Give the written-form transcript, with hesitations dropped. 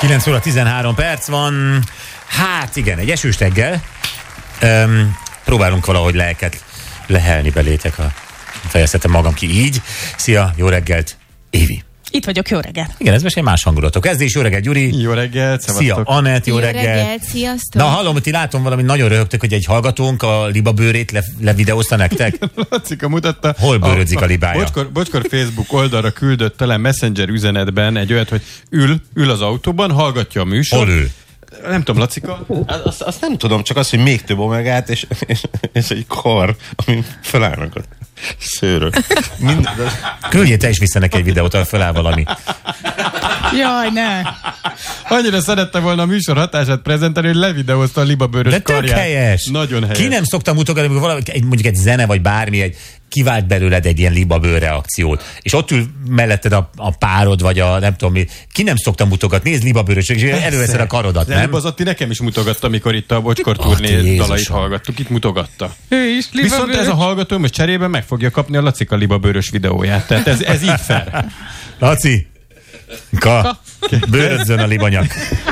9 óra 13 perc van. Hát igen, egy esős reggel. Próbálunk valahogy lelket lehelni belétek, fejezhetem magam ki így. Szia, jó reggelt, Évi. Itt vagyok, jó reggelt. Igen, ez most egy más hangulatok. Kezdés, jó reggelt, Gyuri. Jó reggelt, szevasztok. Szia, Anett, jó reggelt. Sziasztok. Na, hallom, hogy ti látom valami, nagyon röhögtök, hogy egy hallgatónk a libabőrét levideózta nektek. Lacika mutatta. Hol bőrödzik a libája? Bocskor Facebook oldalra küldött talán Messenger üzenetben egy olyat, hogy ül az autóban, hallgatja a műsort. Hol ül? Nem tudom, Lacika. Azt nem tudom, csak az, hogy még több omegát, és egy kar, ami felállnak a szőrök. Küldjél te is vissza neki egy videót, ahol feláll valami. Jaj, ne! Annyira szerette volna a műsor hatását prezentálni, hogy levideózta a libabőrös karját. De tök helyes. Nagyon helyes. Ki nem szokta mutogatni, amikor valami, mondjuk egy zene, vagy bármi, kivált belőled egy ilyen libabőr reakciót. És ott ül melletted a párod, vagy a nem tudom mi. Ki nem szokta mutogatni, nézd libabőrös, és előveszed a karodat, nem? Az Atti nekem is mutogatta, amikor itt a Bocskor turné dalait hallgattuk. Itt mutogatta. Ő is libabőrös. Viszont ez a hallgató most cserében meg fogja kapni a Lacika libabőrös videóját. Tehát ez így fair. Laci, bőrödzön a libanyak.